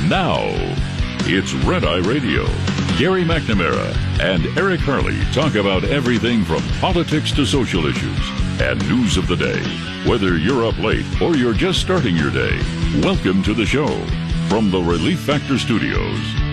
Now, it's Red Eye Radio. Gary McNamara and Eric Harley talk about everything from politics to social issues and news of the day. Whether you're up late or you're just starting your day, welcome to the show. From the Relief Factor Studios,